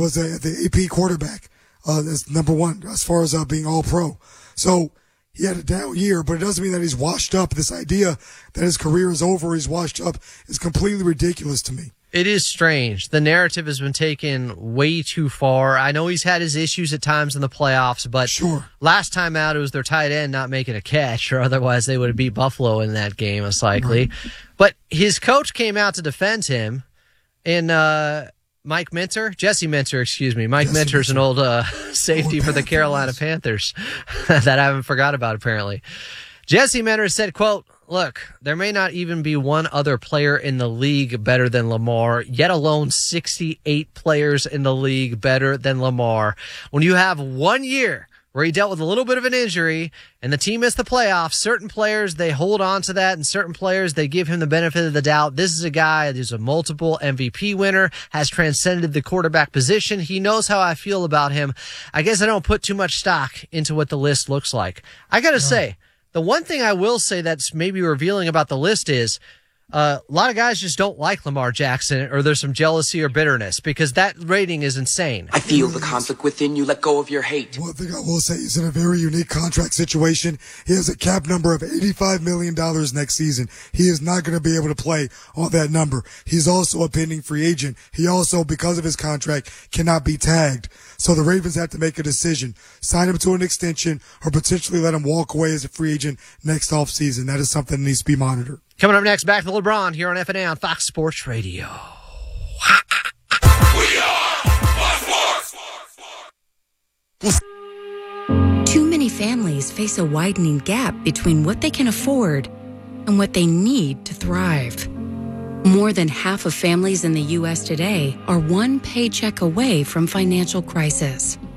S2: AP quarterback. That's number one as far as being all-pro. So he had a down year, but it doesn't mean that he's washed up. This idea that his career is over, he's washed up, is completely ridiculous to me.
S3: It is strange. The narrative has been taken way too far. I know he's had his issues at times in the playoffs, but last time out it was their tight end not making a catch, or otherwise they would have beat Buffalo in that game, most likely. Right. But his coach came out to defend him in Mike Minter? Jesse Minter, excuse me. Mike Minter's an old safety for the Carolina Panthers that I haven't forgot about, apparently. Jesse Minter said, quote, look, there may not even be one other player in the league better than Lamar, yet alone 68 players in the league better than Lamar. When you have 1 year where he dealt with a little bit of an injury and the team missed the playoffs, certain players, they hold on to that, and certain players, they give him the benefit of the doubt. This is a guy who's a multiple MVP winner, has transcended the quarterback position. He knows how I feel about him. I guess I don't put too much stock into what the list looks like. I got to say, the one thing I will say that's maybe revealing about the list is a lot of guys just don't like Lamar Jackson, or there's some jealousy or bitterness, because that rating is insane.
S6: I feel the conflict within you. Let go of your hate.
S2: One thing I will say, he's in a very unique contract situation. He has a cap number of $85 million next season. He is not going to be able to play on that number. He's also a pending free agent. He also, because of his contract, cannot be tagged. So the Ravens have to make a decision. Sign him to an extension or potentially let him walk away as a free agent next offseason. That is something that needs to be monitored.
S3: Coming up next, back to LeBron here on FNA on Fox Sports Radio.
S10: Too many families face a widening gap between what they can afford and what they need to thrive. More than half of families in the U.S. today are one paycheck away from financial crisis.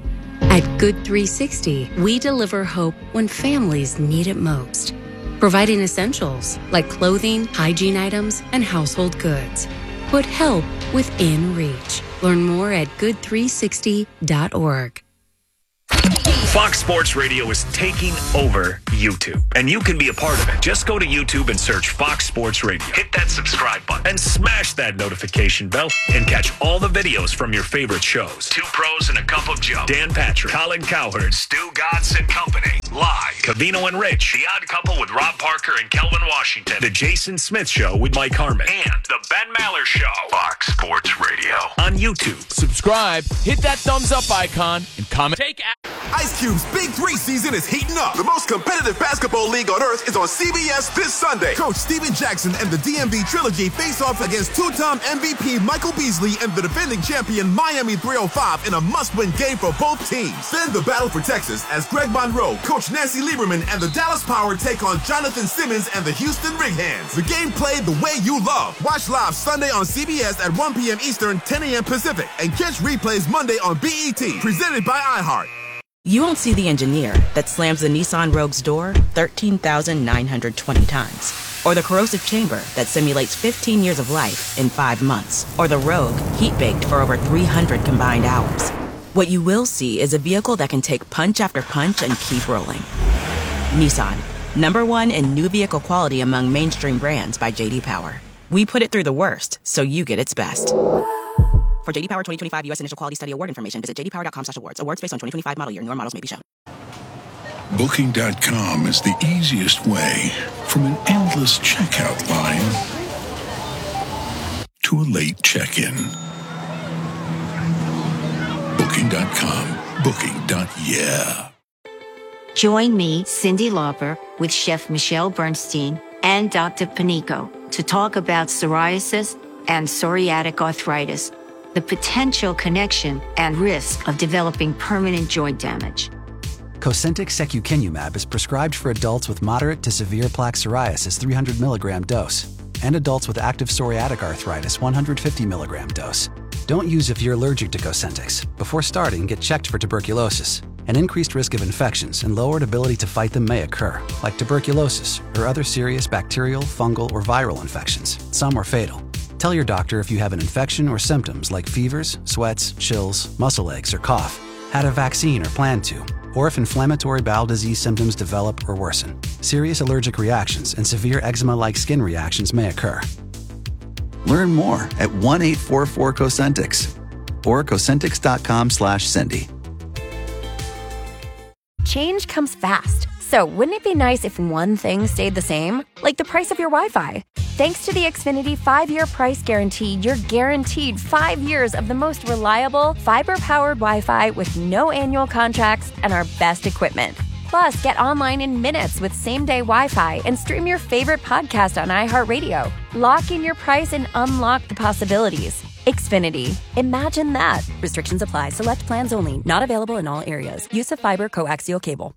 S10: At Good 360, we deliver hope when families need it most, providing essentials like clothing, hygiene items, and household goods. Put help within reach. Learn more at good360.org.
S5: Fox Sports Radio is taking over YouTube, and you can be a part of it. Just go to YouTube and search Fox Sports Radio. Hit that subscribe button and smash that notification bell and catch all the videos from your favorite shows. Two Pros and a Cup of Joe, Dan Patrick, Colin Cowherd, Stu Godson and Company, Live, Covino and Rich, The Odd Couple with Rob Parker and Kelvin Washington, The Jason Smith Show with Mike Harmon, and The Ben Maller Show. Fox Sports Radio on YouTube.
S1: Subscribe, hit that thumbs up icon, and comment.
S14: Ice Cube's Big 3 season is heating up. The most competitive basketball league on earth is on CBS this Sunday. Coach Steven Jackson and the DMV Trilogy face off against two-time MVP Michael Beasley and the defending champion Miami 305 in a must-win game for both teams. Then the battle for Texas as Greg Monroe, Coach Nancy Lieberman, and the Dallas Power take on Jonathan Simmons and the Houston Rig Hands. The game played the way you love. Watch live Sunday on CBS at 1 p.m. Eastern, 10 a.m. Pacific, and catch replays Monday on BET, presented by iHeart.
S15: You won't see the engineer that slams the Nissan Rogue's door 13,920 times, or the corrosive chamber that simulates 15 years of life in 5 months, or the Rogue heat-baked for over 300 combined hours. What you will see is a vehicle that can take punch after punch and keep rolling. Nissan, #1 in new vehicle quality among mainstream brands by J.D. Power. We put it through the worst, so you get its best. For J.D. Power 2025 U.S. Initial Quality Study Award information, visit jdpower.com/awards. Awards based on 2025 model year. Newer models may be shown.
S12: Booking.com is the easiest way from an endless checkout line to a late check-in. Booking.com. Booking.yeah.
S13: Join me, Cyndi Lauper, with Chef Michelle Bernstein and Dr. Panico to talk about psoriasis and psoriatic arthritis, the potential connection and risk of developing permanent joint damage.
S20: Cosentyx secukinumab is prescribed for adults with moderate to severe plaque psoriasis 300 milligram dose and adults with active psoriatic arthritis 150 milligram dose. Don't use if you're allergic to Cosentyx. Before starting, get checked for tuberculosis. An increased risk of infections and lowered ability to fight them may occur, like tuberculosis or other serious bacterial, fungal, or viral infections. Some are fatal. Tell your doctor if you have an infection or symptoms like fevers, sweats, chills, muscle aches, or cough, had a vaccine or plan to, or if inflammatory bowel disease symptoms develop or worsen. Serious allergic reactions and severe eczema-like skin reactions may occur.
S25: Learn more at 1-844-COSENTYX or Cosentyx.com/Cindy.
S22: Change comes fast. So wouldn't it be nice if one thing stayed the same? Like the price of your Wi-Fi. Thanks to the Xfinity 5-year price guarantee, you're guaranteed 5 years of the most reliable, fiber-powered Wi-Fi with no annual contracts and our best equipment. Plus, get online in minutes with same-day Wi-Fi and stream your favorite podcast on iHeartRadio. Lock in your price and unlock the possibilities. Xfinity. Imagine that. Restrictions apply. Select plans only. Not available in all areas. Use of fiber coaxial cable.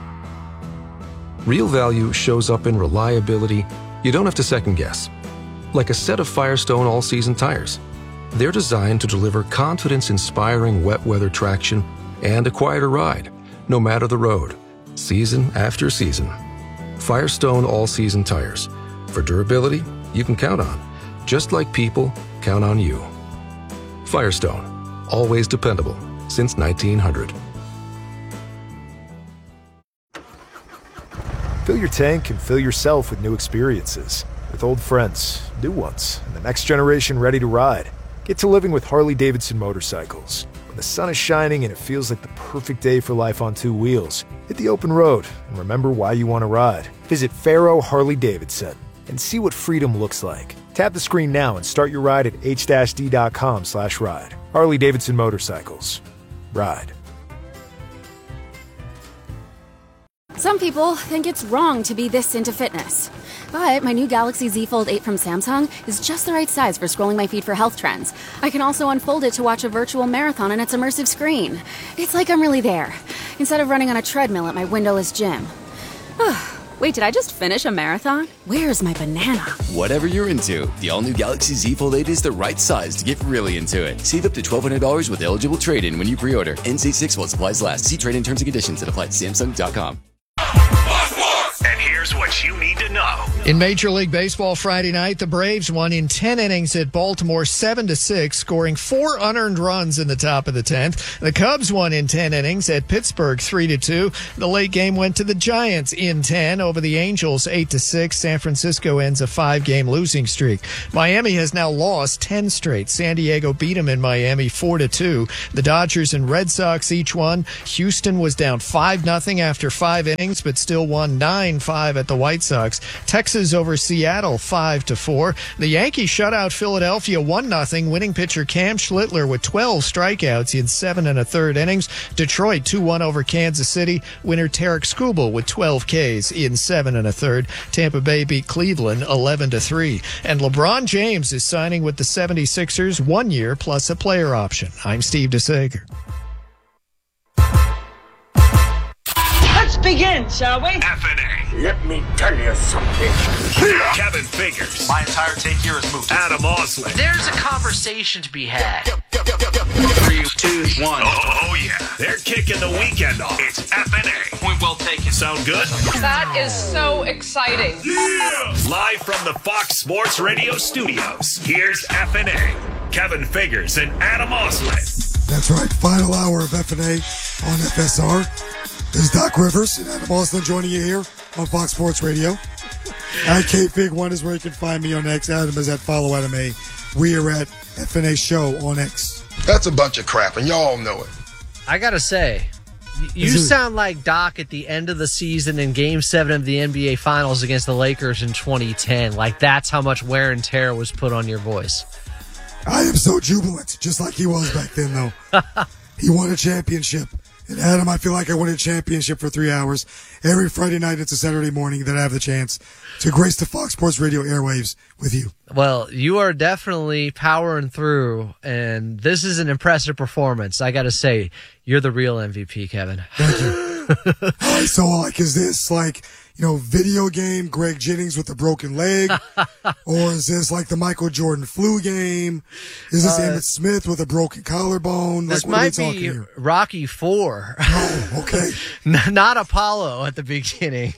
S26: Real value shows up in reliability you don't have to second guess. Like a set of Firestone all-season tires. They're designed to deliver confidence-inspiring wet weather traction and a quieter ride, no matter the road, season after season. Firestone all-season tires. For durability you can count on, just like people count on you. Firestone. Always dependable since 1900.
S27: Fill your tank and fill yourself with new experiences. With old friends, new ones, and the next generation ready to ride. Get to living with Harley-Davidson motorcycles. When the sun is shining and it feels like the perfect day for life on two wheels, hit the open road and remember why you want to ride. Visit Faro Harley-Davidson and see what freedom looks like. Tap the screen now and start your ride at h-d.com/ride. Harley-Davidson Motorcycles. Ride.
S28: Some people think it's wrong to be this into fitness. But my new Galaxy Z Fold 8 from Samsung is just the right size for scrolling my feed for health trends. I can also unfold it to watch a virtual marathon on its immersive screen. It's like I'm really there, instead of running on a treadmill at my windowless gym. Wait, did I just finish a marathon? Where's my banana?
S4: Whatever you're into, the all-new Galaxy Z Fold 8 is the right size to get really into it. Save up to $1,200 with eligible trade-in when you pre-order. NC6 while supplies last. See trade-in terms and conditions that apply at Samsung.com.
S5: And here's what you need to know.
S7: In Major League Baseball Friday night, the Braves won in 10 innings at Baltimore 7-6, scoring 4 unearned runs in the top of the 10th. The Cubs won in 10 innings at Pittsburgh 3-2. The late game went to the Giants in 10 over the Angels 8-6. San Francisco ends a 5-game losing streak. Miami has now lost 10 straight. San Diego beat them in Miami 4-2. The Dodgers and Red Sox each won. Houston was down 5-0 after 5 innings, but still won 9-5 at the White Sox. Texas over Seattle 5-4. The Yankees shut out Philadelphia 1-0. Winning pitcher Cam Schlittler with 12 strikeouts in 7 1/3 innings. Detroit 2-1 over Kansas City. Winner Tarek Skubal with 12 Ks in 7 1/3. Tampa Bay beat Cleveland 11-3. And LeBron James is signing with the 76ers 1 year plus a player option. I'm Steve DeSager.
S11: Let's begin, shall we?
S5: FNA.
S11: Let me tell you something.
S5: Kevin Figures.
S11: My entire take here is moved.
S5: Adam Osley.
S3: There's a conversation to be had.
S11: 3, 2, 1.
S5: Oh, yeah. They're kicking the weekend off. It's FNA.
S11: Point well taken.
S5: Sound good?
S16: That is so exciting.
S5: Yeah! Live from the Fox Sports Radio studios, here's FNA. Kevin Figures and Adam Osley.
S2: That's right. Final hour of FNA on FSR. This is Doc Rivers and Adam Osley joining you here on Fox Sports Radio. At KFig1 is where you can find me on X. Adam is at Follow Adam A. We are at FNA Show on X.
S17: That's a bunch of crap, and y'all know it.
S3: I gotta say, you sound like Doc at the end of the season in Game 7 of the NBA Finals against the Lakers in 2010. Like, that's how much wear and tear was put on your voice.
S2: I am so jubilant, just like he was back then, though. He won a championship. And Adam, I feel like I won a championship for 3 hours. Every Friday night, it's a Saturday morning that I have the chance to grace the Fox Sports Radio airwaves with you.
S3: Well, you are definitely powering through, and this is an impressive performance. I got to say, you're the real MVP, Kevin.
S2: Thank you. All right, so, like, is this like, you know, video game Greg Jennings with a broken leg? Or is this like the Michael Jordan flu game? Is this Emmitt Smith with a broken collarbone?
S3: This
S2: like, what
S3: might
S2: are we talking
S3: be
S2: here?
S3: Rocky IV.
S2: Oh, okay.
S3: Not Apollo at the beginning.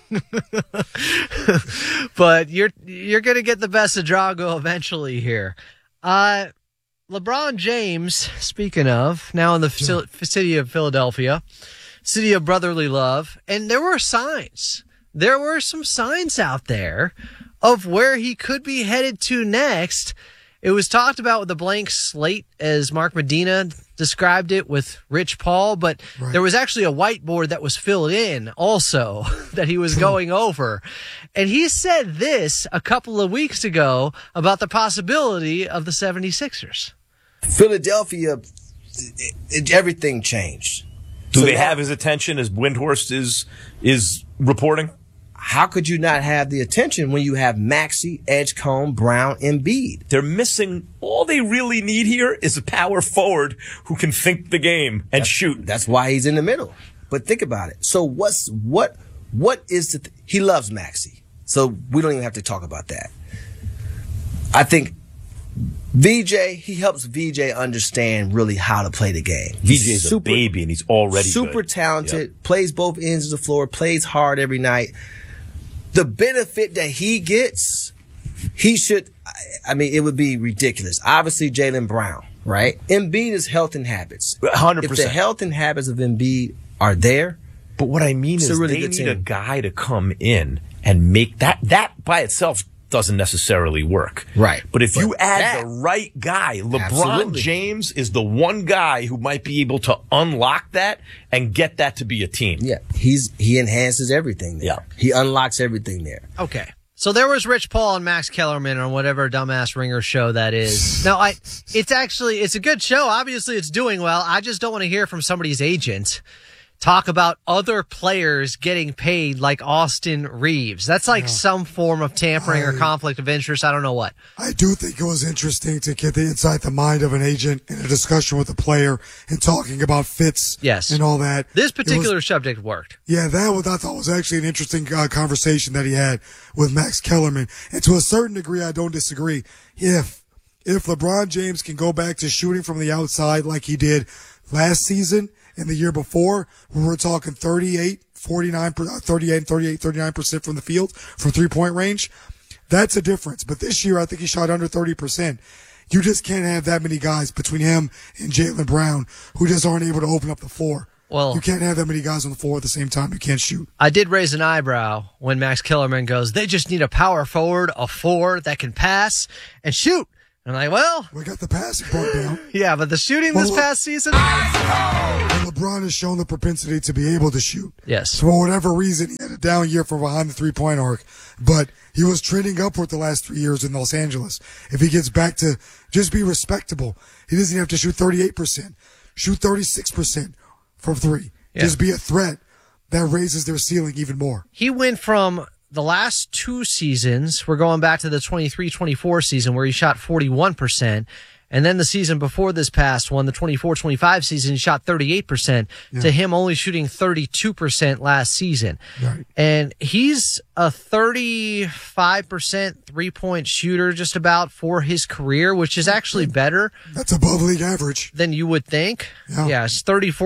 S3: But you're going to get the best of Drago eventually here. LeBron James, speaking of, now in the city of Philadelphia, city of brotherly love, and there were signs. There were some signs out there of where he could be headed to next. It was talked about with a blank slate, as Mark Medina described it, with Rich Paul, but there was actually a whiteboard that was filled in also that he was going over. And he said this a couple of weeks ago about the possibility of the 76ers.
S18: Philadelphia, everything changed.
S19: Do they have his attention, as Windhorst is reporting?
S18: How could you not have the attention when you have Maxey, Edgecombe, Brown, Embiid?
S19: They're missing. All they really need here is a power forward who can think the game and shoot.
S18: That's why he's in the middle. But think about it. So what is he loves Maxey. So we don't even have to talk about that. I think VJ, he helps VJ understand really how to play the game.
S19: VJ's a baby and he's already
S18: super
S19: good.
S18: Talented, plays both ends of the floor, plays hard every night. The benefit that he gets, he should, I mean, it would be ridiculous. Obviously, Jaylen Brown, right? Embiid is health and habits.
S19: 100%.
S18: If the health and habits of Embiid are there,
S19: but what I mean is
S18: really
S19: they need a guy to come in and make that by itself doesn't necessarily work.
S18: Right.
S19: But if you add the right guy, LeBron
S18: Absolutely.
S19: James is the one guy who might be able to unlock that and get that to be a team.
S18: Yeah. He enhances everything there.
S19: Yeah.
S18: He unlocks everything there.
S3: Okay. So there was Rich Paul and Max Kellerman on whatever dumbass ringer show that is. No, it's a good show. Obviously it's doing well. I just don't want to hear from somebody's agent talk about other players getting paid like Austin Reeves. That's like some form of tampering or conflict of interest. I don't know what.
S2: I do think it was interesting to get inside the mind of an agent in a discussion with a player and talking about fits and all that.
S3: This particular subject worked.
S2: Yeah, I thought was actually an interesting conversation that he had with Max Kellerman. And to a certain degree, I don't disagree. If LeBron James can go back to shooting from the outside like he did last season and the year before, where we're talking 39% from the field from 3-point range, that's a difference. But this year, I think he shot under 30%. You just can't have that many guys between him and Jaylen Brown who just aren't able to open up the floor.
S3: Well,
S2: you can't have that many guys on the floor at the same time. You can't shoot.
S3: I did raise an eyebrow when Max Kellerman goes, they just need a power forward, a four that can pass and shoot. And I'm like, well,
S2: we got the passing part down.
S3: Yeah, but the shooting this past season.
S2: LeBron has shown the propensity to be able to shoot.
S3: Yes.
S2: So for whatever reason, he had a down year from behind the 3-point arc, but he was trending upward the last 3 years in Los Angeles. If he gets back to just be respectable, he doesn't have to shoot 38%, shoot 36% from three. Yeah. Just be a threat. That raises their ceiling even more.
S3: He went from the last 2 seasons, we're going back to the 23-24 season where he shot 41%. And then the season before this past one, the 24-25 season, he shot 38% to him only shooting 32% last season.
S2: Right.
S3: And he's a 35% 3-point shooter just about for his career, which is actually better.
S2: That's above league average.
S3: Than you would think. Yeah, it's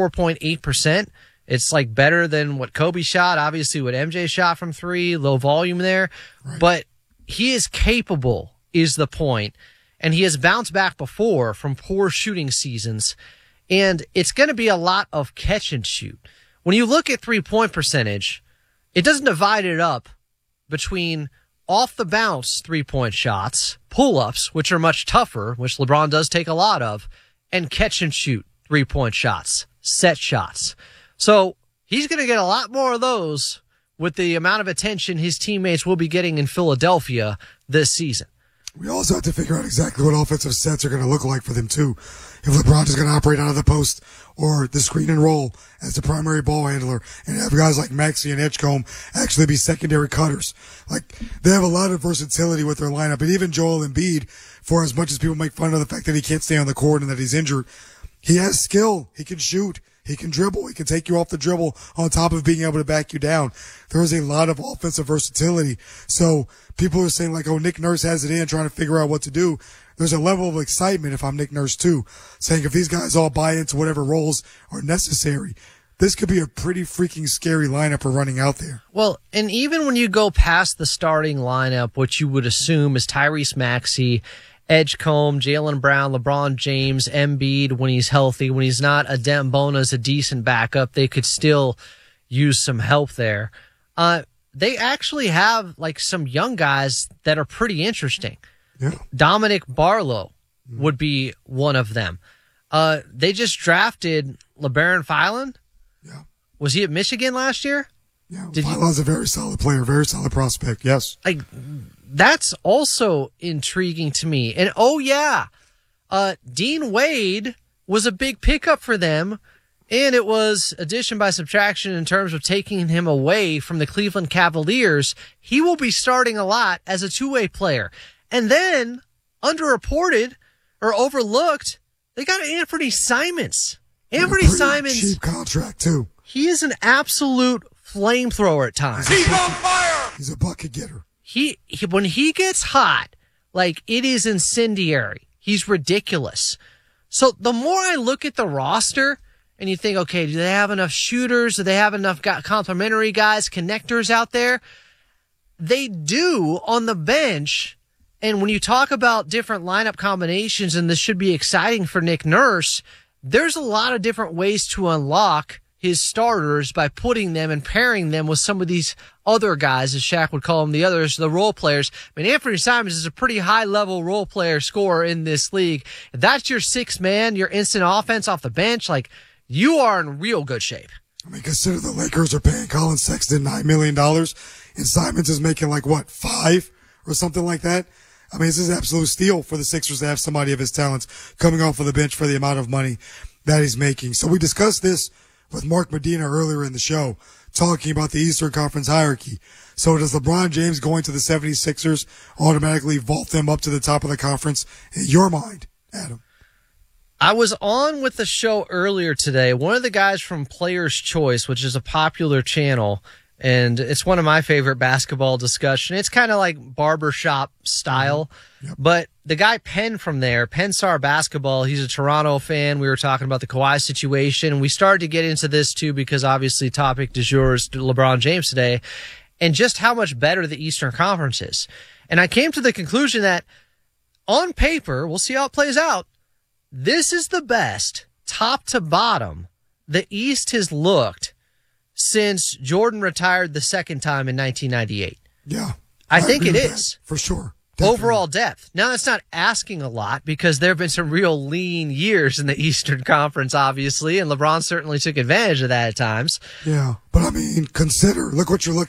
S3: 34.8%. It's like better than what Kobe shot, obviously what MJ shot from 3, low volume there. Right. But he is capable, is the point. And he has bounced back before from poor shooting seasons. And it's going to be a lot of catch and shoot. When you look at 3-point percentage, it doesn't divide it up between off the bounce 3-point shots, pull-ups, which are much tougher, which LeBron does take a lot of, and catch and shoot 3-point shots, set shots. So he's going to get a lot more of those with the amount of attention his teammates will be getting in Philadelphia this season.
S2: We also have to figure out exactly what offensive sets are going to look like for them, too. If LeBron is going to operate out of the post or the screen and roll as the primary ball handler and have guys like Maxey and Edgecombe actually be secondary cutters. Like, they have a lot of versatility with their lineup. And even Joel Embiid, for as much as people make fun of the fact that he can't stay on the court and that he's injured, he has skill. He can shoot. He can dribble. He can take you off the dribble on top of being able to back you down. There is a lot of offensive versatility. So people are saying like, oh, Nick Nurse has it in trying to figure out what to do. There's a level of excitement if I'm Nick Nurse too, saying if these guys all buy into whatever roles are necessary, this could be a pretty freaking scary lineup we're running out there.
S3: Well, and even when you go past the starting lineup, what you would assume is Tyrese Maxey, Edgecombe, Jaylen Brown, LeBron James, Embiid when he's healthy. When he's not, Adem Bona's a decent backup. They could still use some help there. They actually have like some young guys that are pretty interesting.
S2: Yeah.
S3: Dominic Barlow would be one of them. They just drafted LeBaron Filan.
S2: Yeah.
S3: Was he at Michigan last year?
S2: Yeah, Filan's a very solid player, very solid prospect, yes.
S3: Like, that's also intriguing to me. And, oh, yeah, Dean Wade was a big pickup for them, and it was addition by subtraction in terms of taking him away from the Cleveland Cavaliers. He will be starting a lot as a two-way player. And then, underreported or overlooked, they got Anthony Simons. Anthony Simons.
S2: Cheap contract, too.
S3: He is an absolute flamethrower at times.
S2: He's on fire! He's a bucket getter.
S3: He when he gets hot, like, it is incendiary. He's ridiculous. So the more I look at the roster and you think, okay, do they have enough shooters? Do they have enough complimentary guys, connectors out there? They do on the bench. And when you talk about different lineup combinations, and this should be exciting for Nick Nurse, there's a lot of different ways to unlock his starters by putting them and pairing them with some of these other guys, as Shaq would call them, the others, the role players. I mean, Anthony Simons is a pretty high-level role player scorer in this league. If that's your sixth man, your instant offense off the bench, like, you are in real good shape.
S2: I mean, consider the Lakers are paying Colin Sexton $9 million, and Simons is making, like, what, 5 or something like that? I mean, this is an absolute steal for the Sixers to have somebody of his talents coming off of the bench for the amount of money that he's making. So we discussed this with Mark Medina earlier in the show, talking about the Eastern Conference hierarchy. So does LeBron James going to the 76ers automatically vault them up to the top of the conference in your mind, Adam?
S3: I was on with the show earlier today. One of the guys from Players Choice, which is a popular channel, and it's one of my favorite basketball discussion. It's kind of like barbershop style. Yep. But the guy Penn from there, Pensar Basketball, he's a Toronto fan. We were talking about the Kawhi situation. We started to get into this too because obviously topic du jour is LeBron James today, and just how much better the Eastern Conference is. And I came to the conclusion that on paper, we'll see how it plays out, this is the best, top to bottom, the East has looked since Jordan retired the second time in 1998.
S2: Yeah.
S3: I think it is.
S2: For sure.
S3: Definitely. Overall depth. Now, that's not asking a lot because there have been some real lean years in the Eastern Conference, obviously, and LeBron certainly took advantage of that at times.
S2: Yeah. But, I mean, look what you're looking